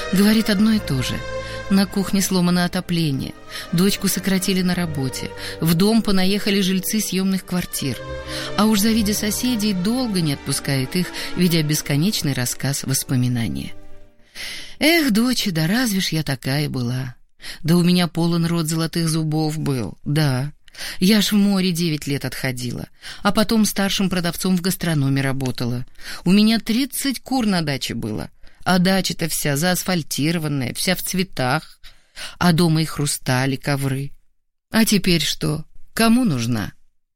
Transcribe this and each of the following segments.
Говорит одно и то же. На кухне сломано отопление, дочку сократили на работе, в дом понаехали жильцы съемных квартир. А уж завидя соседей, долго не отпускает их, ведя бесконечный рассказ воспоминания. Эх, доча, да разве ж я такая была? Да у меня полон рот золотых зубов был, да. Я ж в море 9 лет отходила, а потом старшим продавцом в гастрономе работала. У меня 30 кур на даче было. А дача-то вся заасфальтированная, вся в цветах, а дома и хрустали, ковры. А теперь что? Кому нужна?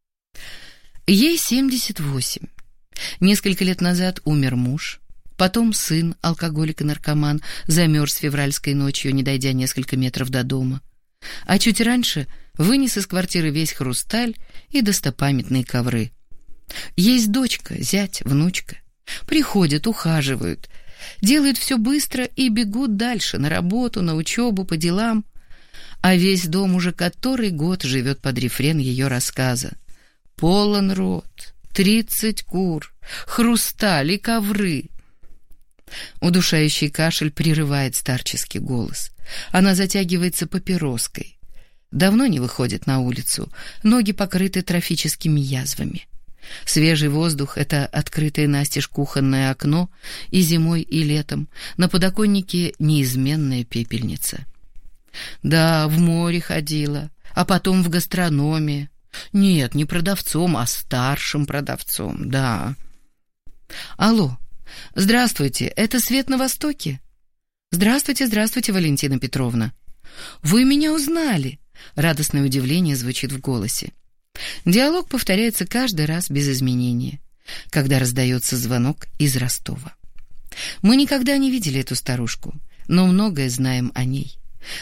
Ей 78. Несколько лет назад умер муж, потом сын, алкоголик и наркоман, замерз февральской ночью, не дойдя несколько метров до дома. А чуть раньше вынес из квартиры весь хрусталь и достопамятные ковры. Есть дочка, зять, внучка. Приходят, ухаживают, делают все быстро и бегут дальше, на работу, на учебу, по делам. А весь дом уже который год живет под рефрен ее рассказа. Полон рот, 30 кур, хрусталь и ковры. Удушающий кашель прерывает старческий голос. Она затягивается папироской. Давно не выходит на улицу, ноги покрыты трофическими язвами. Свежий воздух — это открытое настежь кухонное окно, и зимой, и летом на подоконнике неизменная пепельница. Да, в море ходила, а потом в гастрономе. Нет, не продавцом, а старшим продавцом, да. Алло, здравствуйте, это «Свет на Востоке»? Здравствуйте, здравствуйте, Валентина Петровна. Вы меня узнали? Радостное удивление звучит в голосе. Диалог повторяется каждый раз без изменения, когда раздается звонок из Ростова. Мы никогда не видели эту старушку, но многое знаем о ней.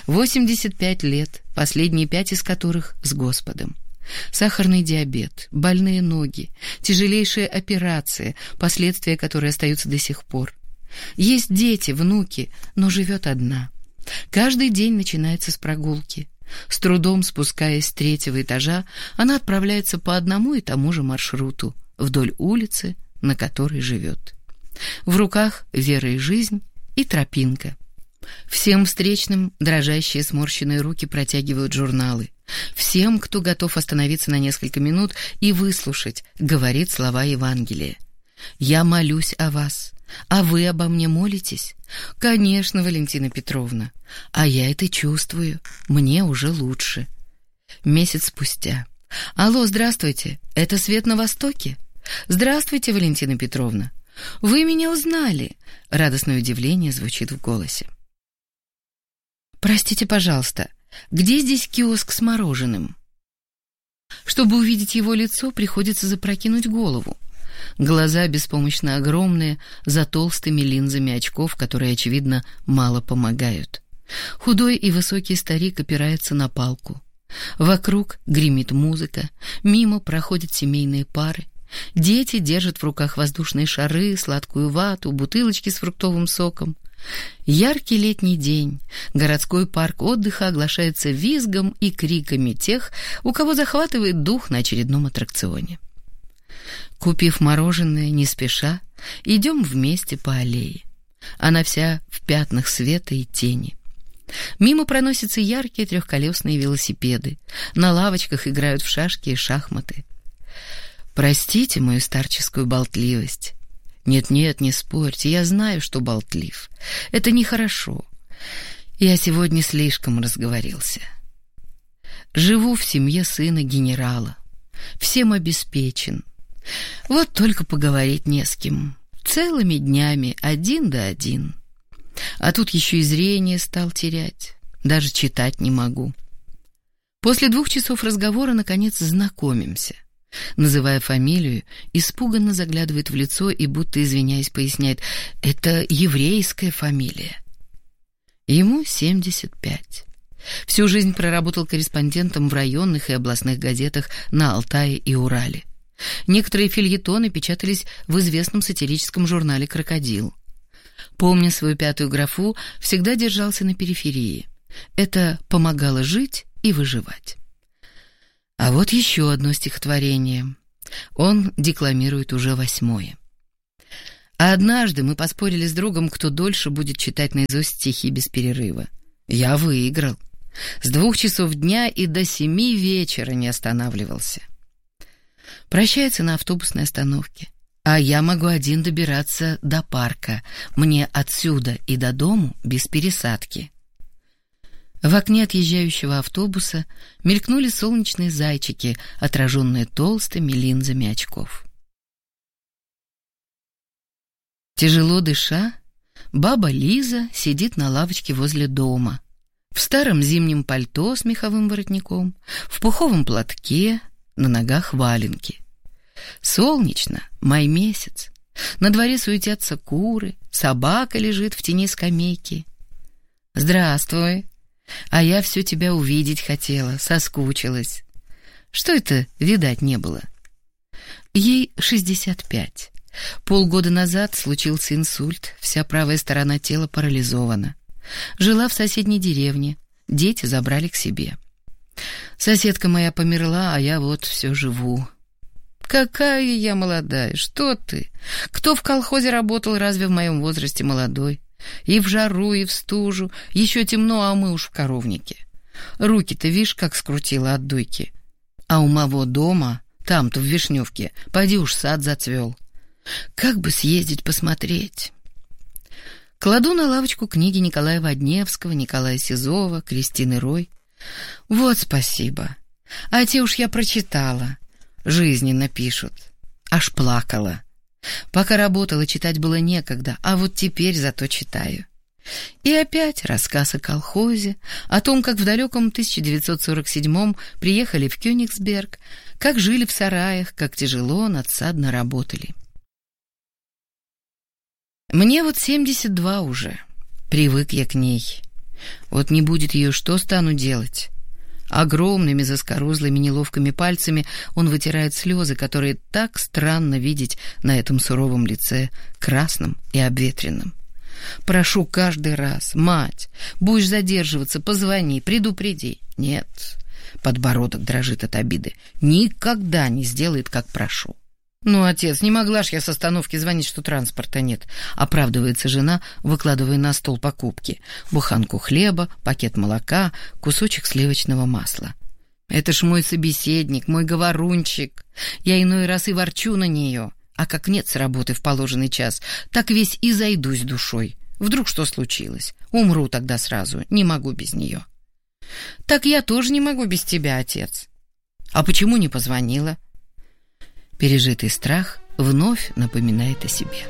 85 лет, последние 5 из которых с Господом. Сахарный диабет, больные ноги, тяжелейшая операция, последствия которой остаются до сих пор. Есть дети, внуки, но живет одна. Каждый день начинается с прогулки. С трудом спускаясь с 3-го этажа, она отправляется по одному и тому же маршруту вдоль улицы, на которой живет. В руках вера и жизнь и тропинка. Всем встречным дрожащие сморщенные руки протягивают журналы. Всем, кто готов остановиться на несколько минут и выслушать, говорит слова Евангелия. «Я молюсь о вас, а вы обо мне молитесь?» «Конечно, Валентина Петровна, а я это чувствую, мне уже лучше». Месяц спустя. «Алло, здравствуйте, это «Свет на Востоке»?» «Здравствуйте, Валентина Петровна, вы меня узнали?» Радостное удивление звучит в голосе. «Простите, пожалуйста, где здесь киоск с мороженым?» Чтобы увидеть его лицо, приходится запрокинуть голову. Глаза беспомощно огромные, за толстыми линзами очков, которые, очевидно, мало помогают. Худой и высокий старик опирается на палку. Вокруг гремит музыка, мимо проходят семейные пары. Дети держат в руках воздушные шары, сладкую вату, бутылочки с фруктовым соком. Яркий летний день. Городской парк отдыха оглашается визгом и криками тех, у кого захватывает дух на очередном аттракционе. Купив мороженое, не спеша, идем вместе по аллее. Она вся в пятнах света и тени. Мимо проносятся яркие трехколесные велосипеды. На лавочках играют в шашки и шахматы. Простите мою старческую болтливость. Нет-нет, не спорьте, я знаю, что болтлив. Это нехорошо. Я сегодня слишком разговорился. Живу в семье сына генерала. Всем обеспечен. Вот только поговорить не с кем. Целыми днями один да один. А тут еще и зрение стал терять. Даже читать не могу. После 2 часов разговора, наконец, знакомимся. Называя фамилию, испуганно заглядывает в лицо и, будто извиняясь, поясняет: «Это еврейская фамилия». Ему 75. Всю жизнь проработал корреспондентом в районных и областных газетах на Алтае и Урале. Некоторые фельетоны печатались в известном сатирическом журнале «Крокодил». Помня свою 5-ю графу, всегда держался на периферии. Это помогало жить и выживать. А вот еще одно стихотворение. Он декламирует уже 8-е. А однажды мы поспорили с другом, кто дольше будет читать наизусть стихи без перерыва. Я выиграл. С 2 часов дня и до 7 вечера не останавливался. Прощается на автобусной остановке. А я могу один добираться до парка. Мне отсюда и до дому без пересадки. В окне отъезжающего автобуса мелькнули солнечные зайчики, отраженные толстыми линзами очков. Тяжело дыша, баба Лиза сидит на лавочке возле дома. В старом зимнем пальто с меховым воротником, в пуховом платке, на ногах валенки. Солнечно, май месяц. На дворе суетятся куры, собака лежит в тени скамейки. «Здравствуй! А я все тебя увидеть хотела, соскучилась. Что это видать не было?» Ей 65. Полгода назад случился инсульт, вся правая сторона тела парализована. Жила в соседней деревне, дети забрали к себе. Соседка моя померла, а я вот все живу. Какая я молодая, что ты? Кто в колхозе работал, разве в моем возрасте молодой? И в жару, и в стужу, еще темно, а мы уж в коровнике. Руки-то, видишь, как скрутила от дойки. А у моего дома, там-то в Вишневке, поди уж сад зацвел. Как бы съездить посмотреть? Кладу на лавочку книги Николая Водневского, Николая Сизова, Кристины Рой. Вот спасибо. А те уж я прочитала. Жизненно пишут. Аж плакала. Пока работала, читать было некогда, а вот теперь зато читаю. И опять рассказ о колхозе, о том, как в далеком 1947-м приехали в Кёнигсберг, как жили в сараях, как тяжело, надсадно работали. Мне вот 72 уже. Привык я к ней. Вот не будет ее, что стану делать? Огромными заскорузлыми неловкими пальцами он вытирает слезы, которые так странно видеть на этом суровом лице, красном и обветренном. Прошу каждый раз: мать, будешь задерживаться, позвони, предупреди. Нет, подбородок дрожит от обиды. Никогда не сделает, как прошу. «Ну, отец, не могла ж я с остановки звонить, что транспорта нет», — оправдывается жена, выкладывая на стол покупки: буханку хлеба, пакет молока, кусочек сливочного масла. «Это ж мой собеседник, мой говорунчик. Я иной раз и ворчу на нее, а как нет с работы в положенный час, так весь и зайдусь душой. Вдруг что случилось? Умру тогда сразу, не могу без нее». «Так я тоже не могу без тебя, отец». «А почему не позвонила?» Пережитый страх вновь напоминает о себе.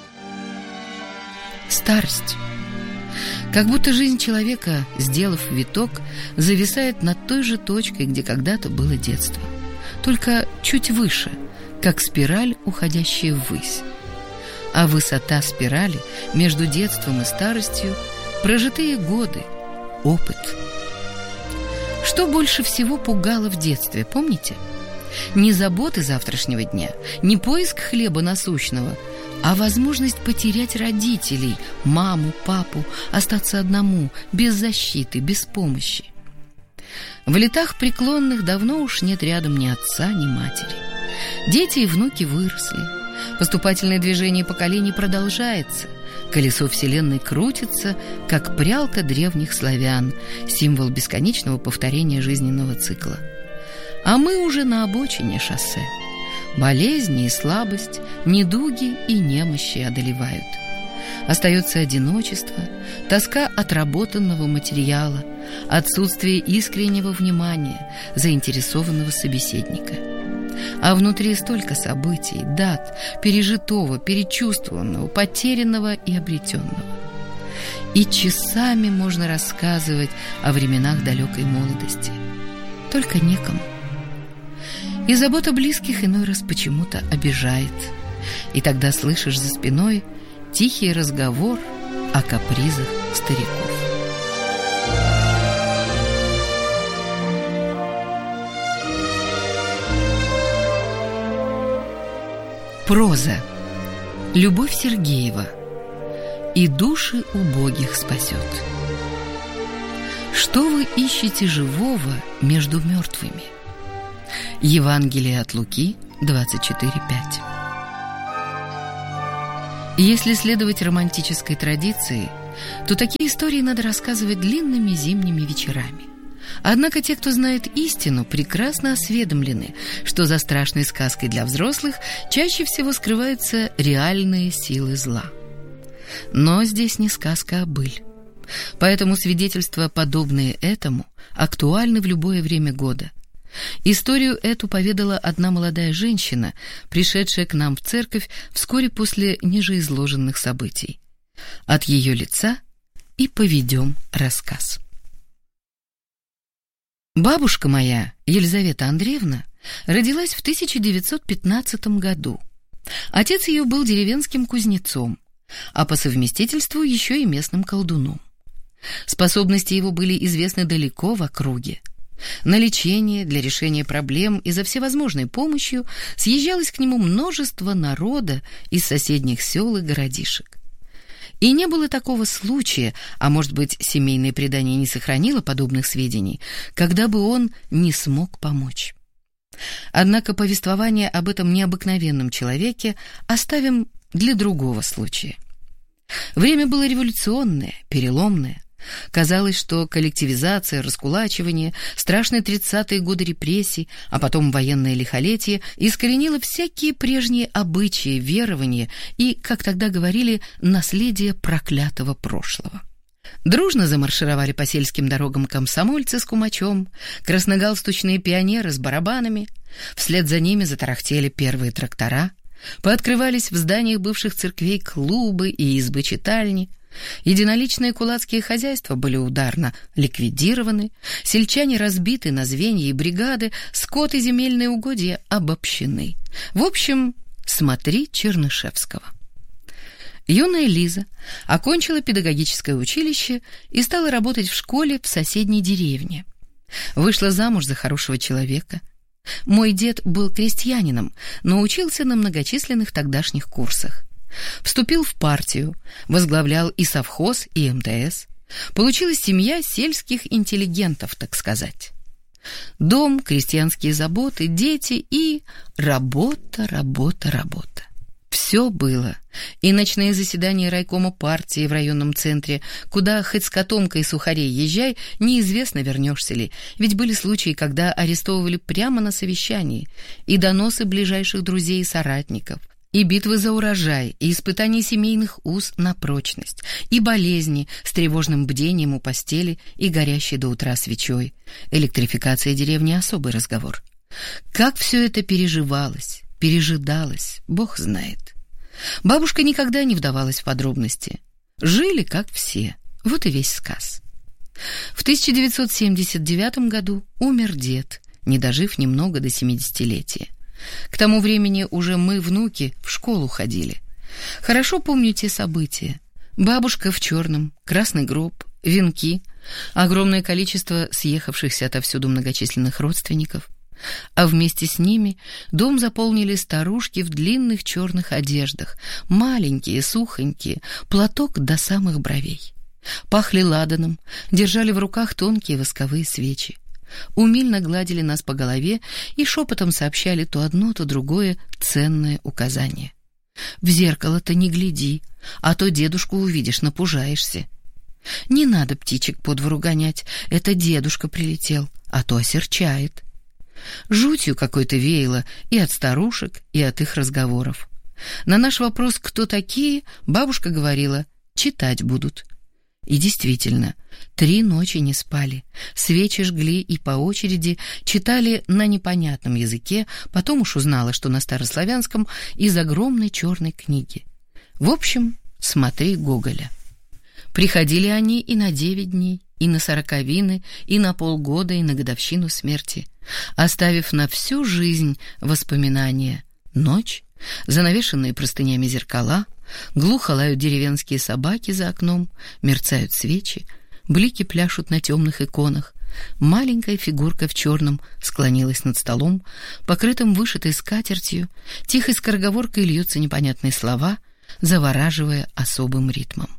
Старость. Как будто жизнь человека, сделав виток, зависает над той же точкой, где когда-то было детство. Только чуть выше, как спираль, уходящая ввысь. А высота спирали между детством и старостью – прожитые годы, опыт. Что больше всего пугало в детстве, помните? Не заботы завтрашнего дня, не поиск хлеба насущного, а возможность потерять родителей, маму, папу, остаться одному, без защиты, без помощи. В летах преклонных давно уж нет рядом ни отца, ни матери. Дети и внуки выросли. Поступательное движение поколений продолжается. Колесо Вселенной крутится, как прялка древних славян, символ бесконечного повторения жизненного цикла. А мы уже на обочине шоссе. Болезни и слабость, недуги и немощи одолевают. Остается одиночество, тоска отработанного материала, отсутствие искреннего внимания, заинтересованного собеседника. А внутри столько событий, дат, пережитого, перечувствованного, потерянного и обретенного. И часами можно рассказывать о временах далекой молодости. Только некому. И забота близких иной раз почему-то обижает. И тогда слышишь за спиной тихий разговор о капризах стариков. Проза. Любовь Сергеева. «И души убогих спасет». Что вы ищете живого между мертвыми? Евангелие от Луки 24:5. Если следовать романтической традиции, то такие истории надо рассказывать длинными зимними вечерами. Однако те, кто знает истину, прекрасно осведомлены, что за страшной сказкой для взрослых чаще всего скрываются реальные силы зла. Но здесь не сказка, а быль. Поэтому свидетельства, подобные этому, актуальны в любое время года. Историю эту поведала одна молодая женщина, пришедшая к нам в церковь вскоре после нижеизложенных событий. От ее лица и поведем рассказ. Бабушка моя, Елизавета Андреевна, родилась в 1915 году. Отец ее был деревенским кузнецом, а по совместительству еще и местным колдуном. Способности его были известны далеко в округе. На лечение, для решения проблем и за всевозможной помощью съезжалось к нему множество народа из соседних сел и городишек. И не было такого случая, а может быть, семейное предание не сохранило подобных сведений, когда бы он не смог помочь. Однако повествование об этом необыкновенном человеке оставим для другого случая. Время было революционное, переломное. Казалось, что коллективизация, раскулачивание, страшные 30-е годы репрессий, а потом военное лихолетие искоренило всякие прежние обычаи, верования и, как тогда говорили, наследие проклятого прошлого. Дружно замаршировали по сельским дорогам комсомольцы с кумачом, красногалстучные пионеры с барабанами, вслед за ними затарахтели первые трактора, пооткрывались в зданиях бывших церквей клубы и избы-читальни. Единоличные кулацкие хозяйства были ударно ликвидированы, сельчане разбиты на звенья и бригады, скот и земельные угодья обобщены. В общем, смотри Чернышевского. Юная Лиза окончила педагогическое училище и стала работать в школе в соседней деревне. Вышла замуж за хорошего человека. Мой дед был крестьянином, но учился на многочисленных тогдашних курсах. Вступил в партию, возглавлял и совхоз, и МТС. Получилась семья сельских интеллигентов, так сказать. Дом, крестьянские заботы, дети и работа, работа, работа. Все было. И ночные заседания райкома партии в районном центре, куда хоть с котомкой сухарей езжай, неизвестно, вернешься ли, ведь были случаи, когда арестовывали прямо на совещании, и доносы ближайших друзей и соратников, и битвы за урожай, и испытания семейных уз на прочность, и болезни с тревожным бдением у постели и горящей до утра свечой. Электрификация деревни — особый разговор. Как все это переживалось, пережидалось, Бог знает. Бабушка никогда не вдавалась в подробности. Жили, как все. Вот и весь сказ. В 1979 году умер дед, не дожив немного до 70-летия. К тому времени уже мы, внуки, в школу ходили. Хорошо помню те события. Бабушка в черном, красный гроб, венки, огромное количество съехавшихся отовсюду многочисленных родственников. А вместе с ними дом заполнили старушки в длинных черных одеждах, маленькие, сухонькие, платок до самых бровей. Пахли ладаном, держали в руках тонкие восковые свечи. Умильно гладили нас по голове и шепотом сообщали то одно, то другое ценное указание. «В зеркало-то не гляди, а то дедушку увидишь, напужаешься. Не надо птичек по двору гонять, это дедушка прилетел, а то осерчает». Жутью какой-то веяло и от старушек, и от их разговоров. На наш вопрос «кто такие?» бабушка говорила «читать будут». И действительно, 3 ночи не спали, свечи жгли и по очереди читали на непонятном языке, потом уж узнала, что на старославянском, из огромной черной книги. В общем, смотри Гоголя. Приходили они и на 9 дней, и на 40-вины, и на полгода, и на годовщину смерти, оставив на всю жизнь воспоминания. Ночь, занавешенные простынями зеркала, глухо лают деревенские собаки за окном, мерцают свечи, блики пляшут на темных иконах. Маленькая фигурка в черном склонилась над столом, покрытым вышитой скатертью, тихой скороговоркой льются непонятные слова, завораживая особым ритмом.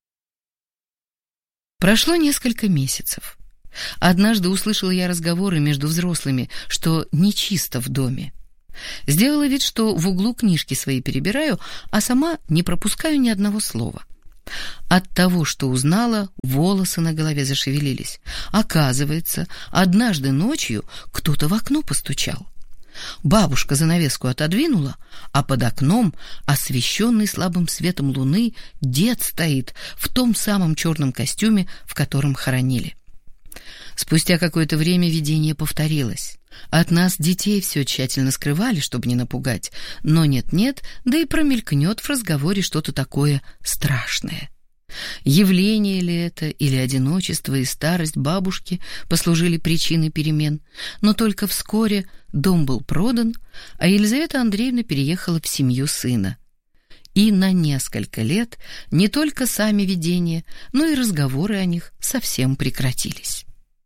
Прошло несколько месяцев. Однажды услышала я разговоры между взрослыми, что нечисто в доме. Сделала вид, что в углу книжки свои перебираю, а сама не пропускаю ни одного слова. От того, что узнала, волосы на голове зашевелились. Оказывается, однажды ночью кто-то в окно постучал. Бабушка занавеску отодвинула, а под окном, освещенный слабым светом луны, дед стоит в том самом черном костюме, в котором хоронили. Спустя какое-то время видение повторилось. От нас, детей, все тщательно скрывали, чтобы не напугать, но нет-нет, да и промелькнет в разговоре что-то такое страшное. Явление ли это, или одиночество и старость бабушки послужили причиной перемен, но только вскоре дом был продан, а Елизавета Андреевна переехала в семью сына. И на несколько лет не только сами видения, но и разговоры о них совсем прекратились.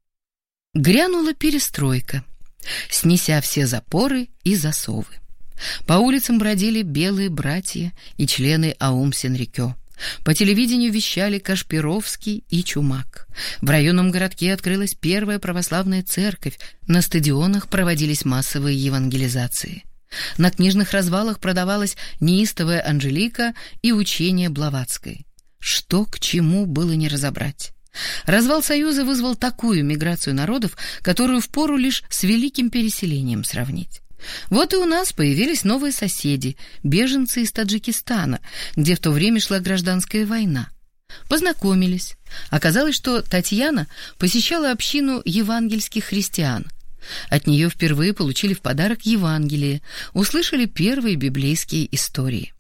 Грянула перестройка, снеся все запоры и засовы. По улицам бродили белые братья и члены Аум Сенрикё. По телевидению вещали Кашпировский и Чумак. В районном городке открылась первая православная церковь, на стадионах проводились массовые евангелизации. На книжных развалах продавалась неистовая Анжелика и учение Блаватской. Что к чему было не разобрать. Развал Союза вызвал такую миграцию народов, которую впору лишь с великим переселением сравнить. Вот и у нас появились новые соседи, беженцы из Таджикистана, где в то время шла гражданская война. Познакомились. Оказалось, что Татьяна посещала общину евангельских христиан. От нее впервые получили в подарок Евангелие, услышали первые библейские истории.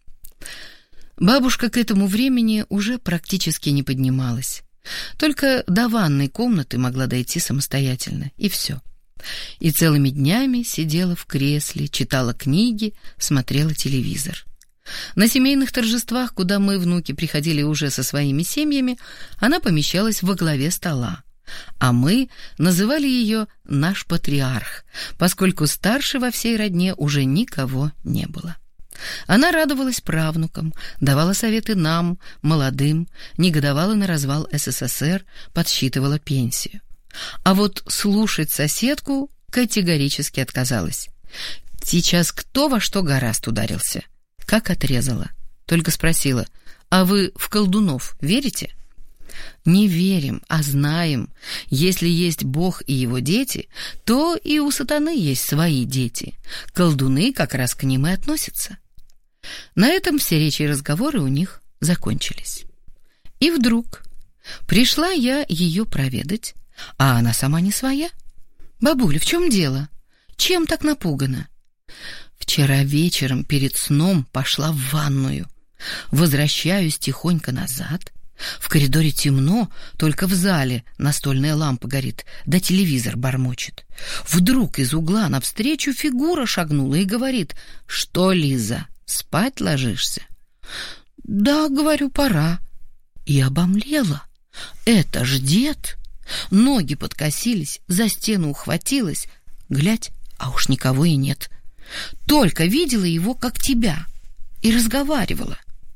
Бабушка к этому времени уже практически не поднималась. Только до ванной комнаты могла дойти самостоятельно, и все. И целыми днями сидела в кресле, читала книги, смотрела телевизор. На семейных торжествах, куда мы, внуки, приходили уже со своими семьями, она помещалась во главе стола. А мы называли ее «наш патриарх», поскольку старше во всей родне уже никого не было. Она радовалась правнукам, давала советы нам, молодым, негодовала на развал СССР, подсчитывала пенсию. А вот слушать соседку категорически отказалась. Сейчас кто во что гораст ударился. Как отрезала. Только спросила: «А вы в колдунов верите?» «Не верим, а знаем. Если есть Бог и его дети, то и у сатаны есть свои дети. Колдуны как раз к ним и относятся». На этом все речи и разговоры у них закончились. И вдруг пришла я ее проведать, а она сама не своя. «Бабуля, в чем дело? Чем так напугана?» «Вчера вечером перед сном пошла в ванную. Возвращаюсь тихонько назад. В коридоре темно, только в зале настольная лампа горит, да телевизор бормочет. Вдруг из угла навстречу фигура шагнула и говорит: «Что, Лиза, спать ложишься?» «Да, — говорю, — пора». И обомлела. Это ж дед. Ноги подкосились, за стену ухватилась. Глядь, а уж никого и нет. Только видела его, как тебя, и разговаривала.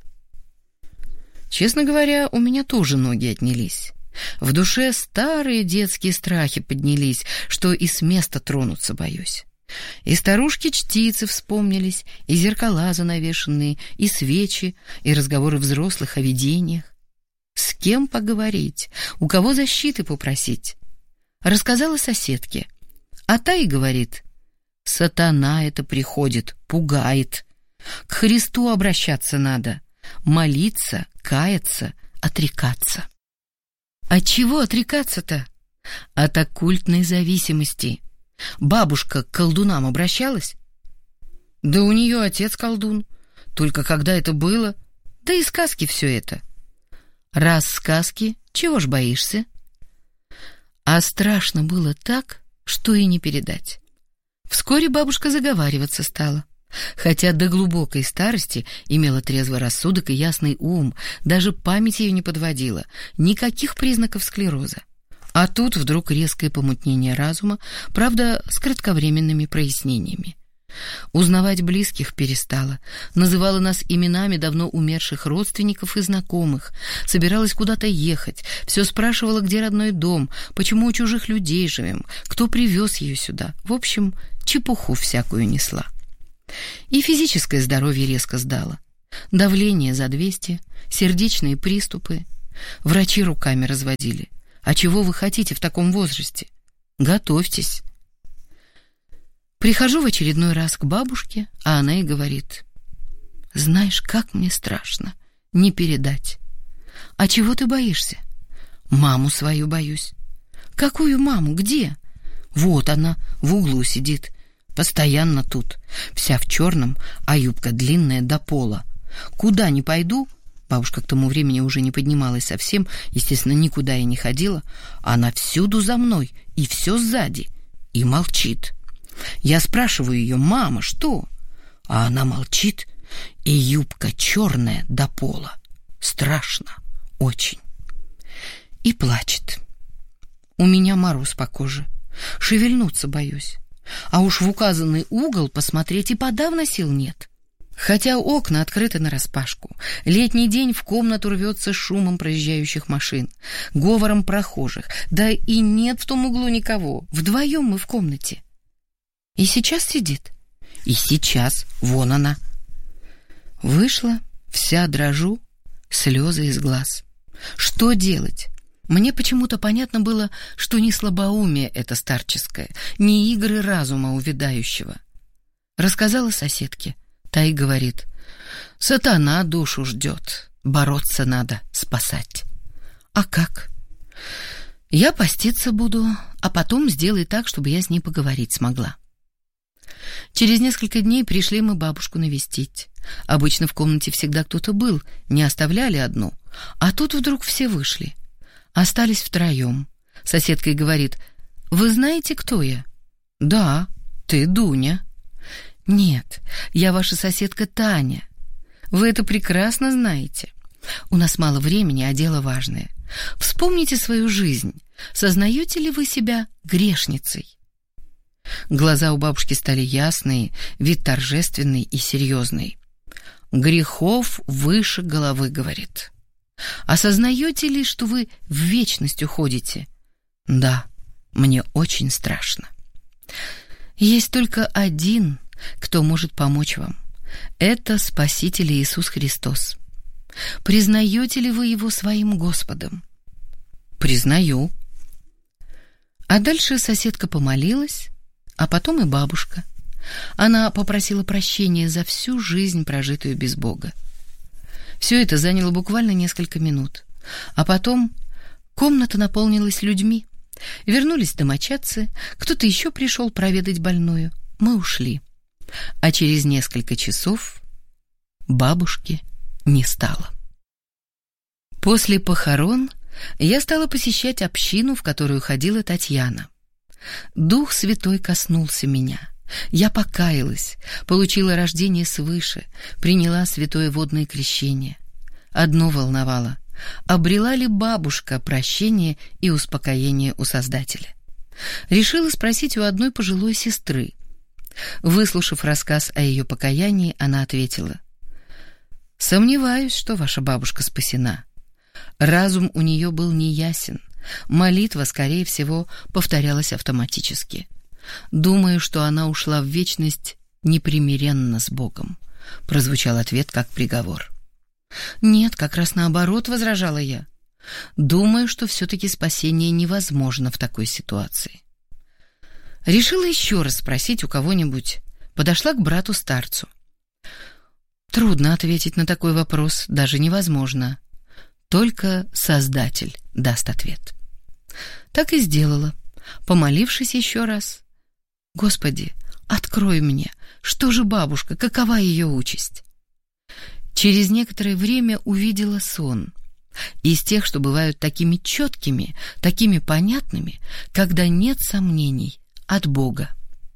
Честно говоря, у меня тоже ноги отнялись. В душе старые детские страхи поднялись, что и с места тронуться боюсь. И старушки-чтицы вспомнились, и зеркала занавешенные, и свечи, и разговоры взрослых о видениях. С кем поговорить, у кого защиты попросить? Рассказала соседке, а та и говорит: «Сатана это приходит, пугает. К Христу обращаться надо, молиться, каяться, отрекаться». От чего отрекаться-то? От оккультной зависимости. Бабушка к колдунам обращалась? Да у нее отец колдун. Только когда это было? Да и сказки все это. Раз сказки, чего ж боишься? А страшно было так, что и не передать. Вскоре бабушка заговариваться стала. Хотя до глубокой старости имела трезвый рассудок и ясный ум, даже память ее не подводила, никаких признаков склероза. А тут вдруг резкое помутнение разума, правда, с кратковременными прояснениями. Узнавать близких перестала, называла нас именами давно умерших родственников и знакомых, собиралась куда-то ехать, все спрашивала, где родной дом, почему у чужих людей живем, кто привез ее сюда. В общем, чепуху всякую несла. И физическое здоровье резко сдало. Давление за 200, сердечные приступы. Врачи руками разводили. А чего вы хотите в таком возрасте? Готовьтесь. Прихожу в очередной раз к бабушке, а она и говорит: «Знаешь, как мне страшно, не передать». «А чего ты боишься?» «Маму свою боюсь». «Какую маму? Где?» «Вот она, в углу сидит. Постоянно тут. Вся в черном, а юбка длинная до пола. Куда ни пойду...» Бабушка к тому времени уже не поднималась совсем, естественно, никуда и не ходила. Она всюду за мной, и все сзади. И молчит. Я спрашиваю ее: «Мама, что?» А она молчит, и юбка черная до пола. Страшно. Очень. И плачет. У меня мороз по коже. Шевельнуться боюсь. А уж в указанный угол посмотреть и подавно сил нет. Хотя окна открыты нараспашку, летний день в комнату рвется шумом проезжающих машин, говором прохожих, да и нет в том углу никого, вдвоем мы в комнате. И сейчас сидит, и сейчас, вон она. Вышла, вся дрожу, слезы из глаз. Что делать? Мне почему-то понятно было, что не слабоумие это старческое, не игры разума увядающего. Рассказала соседке. Та и говорит: «Сатана душу ждет, бороться надо, спасать». «А как?» «Я поститься буду, а потом сделай так, чтобы я с ней поговорить смогла». Через несколько дней пришли мы бабушку навестить. Обычно в комнате всегда кто-то был, не оставляли одну, а тут вдруг все вышли. Остались втроем. Соседка и говорит: «Вы знаете, кто я?» «Да, ты Дуня». «Нет, я ваша соседка Таня. Вы это прекрасно знаете. У нас мало времени, а дело важное. Вспомните свою жизнь. Сознаете ли вы себя грешницей?» Глаза у бабушки стали ясные, вид торжественный и серьезный. «Грехов выше головы», — говорит. «Осознаете ли, что вы в вечность уходите?» «Да, мне очень страшно». «Есть только один, кто может помочь вам. Это Спаситель Иисус Христос. Признаете ли вы Его своим Господом?» «Признаю». А дальше соседка помолилась, а потом и бабушка. Она попросила прощения за всю жизнь, прожитую без Бога. Все это заняло буквально несколько минут. А потом комната наполнилась людьми. Вернулись домочадцы, кто-то еще пришел проведать больную. Мы ушли. А через несколько часов бабушки не стало. После похорон я стала посещать общину, в которую ходила Татьяна. Дух Святой коснулся меня. Я покаялась, получила рождение свыше, приняла святое водное крещение. Одно волновало: обрела ли бабушка прощение и успокоение у Создателя? Решила спросить у одной пожилой сестры. Выслушав рассказ о ее покаянии, она ответила: «Сомневаюсь, что ваша бабушка спасена. Разум у нее был неясен, молитва, скорее всего, повторялась автоматически. Думаю, что она ушла в вечность непримиренно с Богом», — прозвучал ответ как приговор. «Нет, как раз наоборот», — возражала я. «Думаю, что все-таки спасение невозможно в такой ситуации». Решила еще раз спросить у кого-нибудь. Подошла к брату-старцу. Трудно ответить на такой вопрос, даже невозможно. Только Создатель даст ответ. Так и сделала, помолившись еще раз. «Господи, открой мне, что же бабушка, какова ее участь?» Через некоторое время увидела сон. Из тех, что бывают такими четкими, такими понятными, когда нет сомнений, от Бога.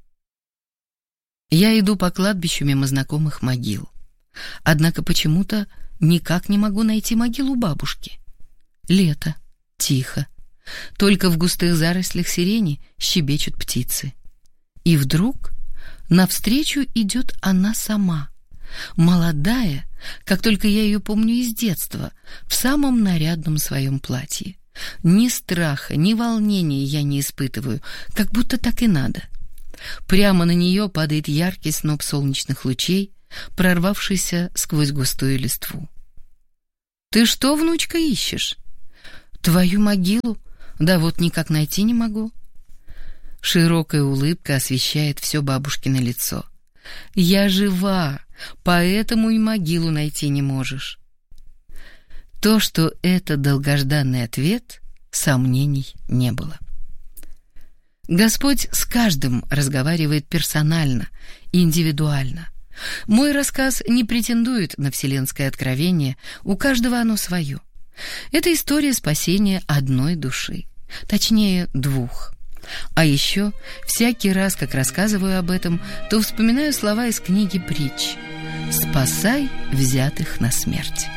Я иду по кладбищу мимо знакомых могил. Однако почему-то никак не могу найти могилу бабушки. Лето, тихо. Только в густых зарослях сирени щебечут птицы. И вдруг навстречу идет она сама, молодая, как только я ее помню из детства, в самом нарядном своем платье. Ни страха, ни волнения я не испытываю, как будто так и надо. Прямо на нее падает яркий сноп солнечных лучей, прорвавшийся сквозь густую листву. «Ты что, внучка, ищешь?» «Твою могилу? Да вот никак найти не могу». Широкая улыбка освещает все бабушкино лицо. «Я жива, поэтому и могилу найти не можешь». То, что это долгожданный ответ, сомнений не было. Господь с каждым разговаривает персонально, индивидуально. Мой рассказ не претендует на вселенское откровение, у каждого оно свое. Это история спасения одной души, точнее, двух. А еще, всякий раз, как рассказываю об этом, то вспоминаю слова из книги притч: «Спасай взятых на смерть».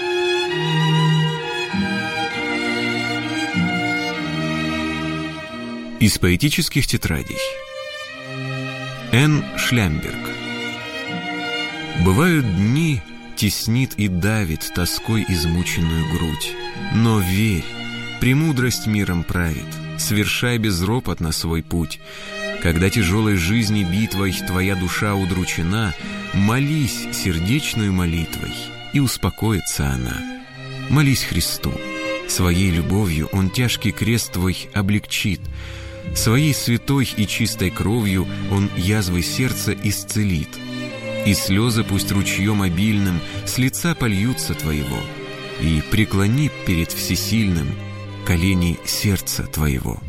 Из поэтических тетрадей. Н. Шлямберг. Бывают дни, теснит и давит тоской измученную грудь. Но верь, премудрость миром правит, свершай безропотно свой путь. Когда тяжелой жизни битвой твоя душа удручена, молись сердечную молитвой, и успокоится она. Молись Христу, своей любовью Он тяжкий крест твой облегчит, своей святой и чистой кровью Он язвы сердца исцелит. И слезы пусть ручьем обильным с лица польются твоего, и преклони перед всесильным колени сердца твоего.